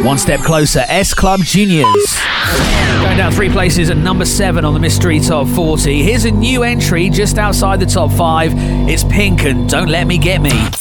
One step closer, S Club Juniors. Going down 3 places at number 7 on the Mystery Top 40. Here's a new entry just outside the top 5. It's Pink and Don't Let Me Get Me.